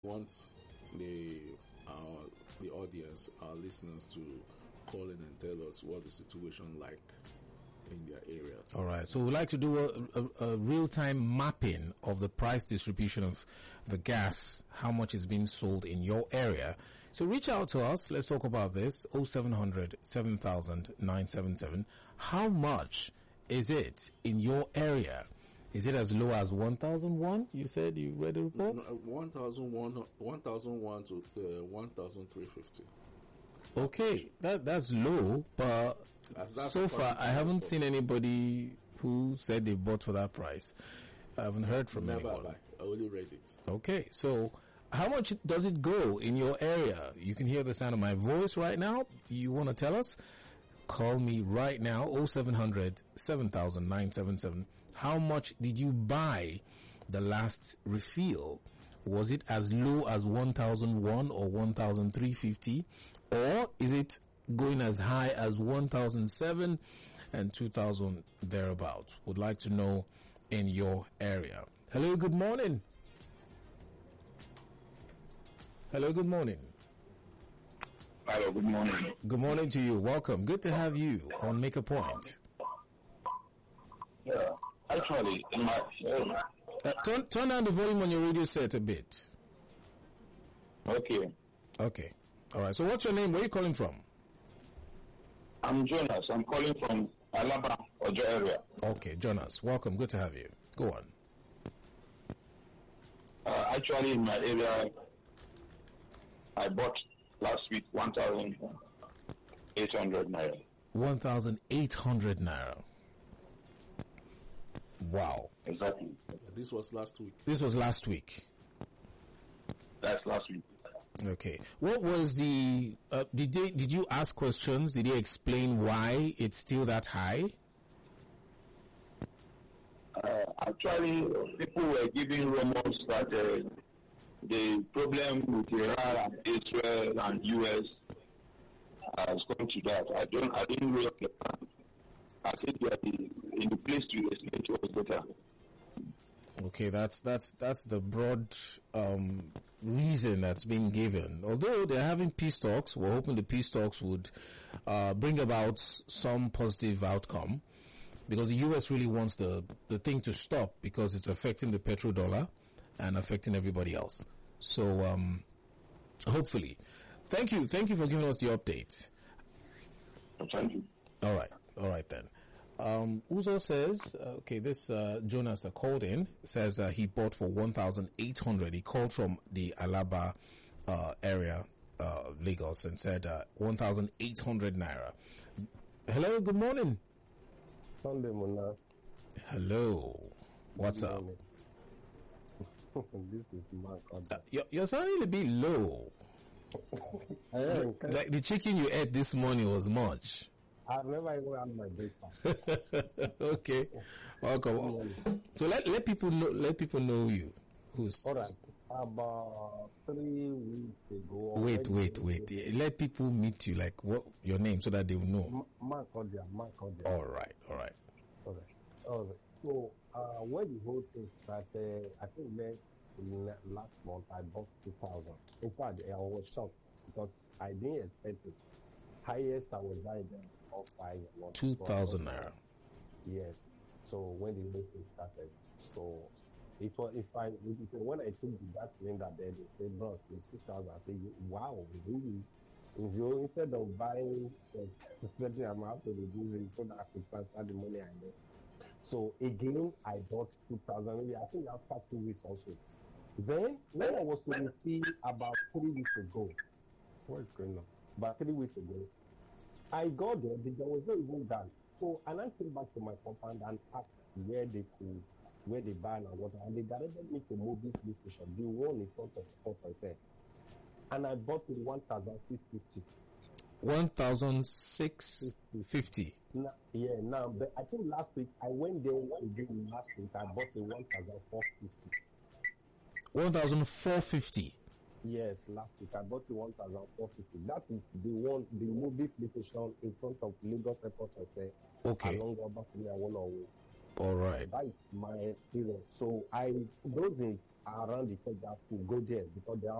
want the audience, our listeners, to call in and tell us what the situation like in their area. All right. So we'd like to do a real-time mapping of the price distribution of the gas, how much is being sold in your area. So reach out to us. Let's talk about this. 0700 7000 977. How much is it in your area? Is it as low as 1,001? You said you read the report? No, 1,001 to 1,350. Okay, that's low, but That's so far I haven't seen anybody who said they bought for that price. I haven't heard from anyone. I only read it. Okay, so how much does it go in your area? You can hear the sound of my voice right now. You want to tell us? Call me right now, 0700 7000 977. How much did you buy the last refill? Was it as low as 1,001 or 1,350? Or is it going as high as 1,007 and 2,000 thereabout? Would like to know in your area. Hello, good morning. Hello, good morning. Hello, good morning. Good morning to you. Welcome. Good to have you on Make a Point. Yeah, actually, in my turn down the volume on your radio set a bit. Okay. Okay. All right. So what's your name? Where are you calling from? I'm Jonas. I'm calling from Alaba, Ojo area. Okay, Jonas. Welcome. Good to have you. Go on. Actually, in my area, I bought last week 1,800 naira. 1,800 naira. Wow. Exactly. This was last week. This was last week. That's last week. Okay. What was the, did you ask questions? Did he explain why it's still that high? Actually, people were giving rumors that the problem with Iran and Israel and US has come to that. I didn't really understand. I think that in the place to explain to us better. Okay, that's the broad reason that's being given. Although they're having peace talks, we're hoping the peace talks would bring about some positive outcome, because the US really wants the thing to stop, because it's affecting the petrodollar and affecting everybody else. So hopefully. Thank you for giving us the update. Thank you. All right then. Uzo says, this Jonas that called in says he bought for 1,800. He called from the Alaba area, Lagos, and said 1,800 naira. Hello, good morning. Sunday, Mona. Hello. What's up? This is Mark. You're sounding a bit low. Like the chicken you ate this morning was much. I've never even had my breakfast. Okay, welcome. So let people know you. Who's all right? About 3 weeks ago. Wait. Let people meet you. Like what your name, so that they will know. Mark Odia. All right. Okay. So when the whole thing started, I think last month I bought 2,000. In fact, I was shocked because I didn't expect it. Highest I was buying them of 2,000 naira. Yes. So when the whole thing started, so it was when I took that cylinder there, they said, "Bro, it's 2,000." I said, "Wow, really?" So instead of buying something, I'm have to reduce it so that I could transfer the money I made. So again, I bought 2,000. Maybe I think after 2 weeks also. Then when I was to receive about 3 weeks ago, what is going on? About 3 weeks ago, I got there. There was not even done. So and I came back to my compound and asked where they buy and what, and they directed me to Mobil Police Station, the one in front of the port there. And I bought it 1,650. 1,650. Now, but I think last week I went there again. Last week I bought it 1,450. 1,450. Yes, last week I bought it 1,450. That is the one, the Mobil Police Station in front of Lagos Airport there. Okay. Along Obafemi Awolowo. All right. That is my experience. So those around the church that will go there because they are